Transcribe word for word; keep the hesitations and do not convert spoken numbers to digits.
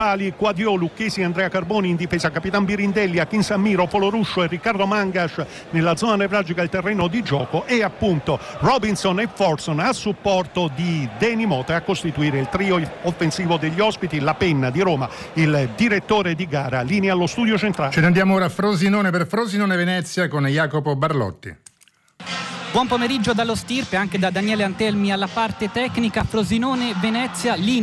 Quadio, Lucchesi, Andrea Carboni in difesa, Capitan Birindelli, Akin Sammiro, Polo Ruscio e Riccardo Mangas nella zona nevralgica del terreno di gioco, e appunto Robinson e Forson a supporto di Deni Mota a costituire il trio offensivo degli ospiti. La penna di Roma, il direttore di gara. Linea allo studio centrale. Ce ne andiamo ora a Frosinone per Frosinone Venezia con Jacopo Barlotti. Buon pomeriggio dallo Stirpe, anche da Daniele Antelmi alla parte tecnica. Frosinone Venezia, linea